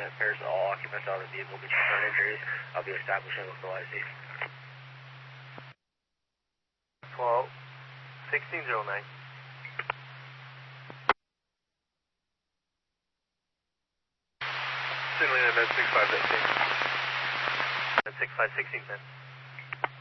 pairs all occupants of the vehicle with concerned injuries. I'll be establishing local IC. 12-1609. Cindy, med 65-16. Med 65-1610.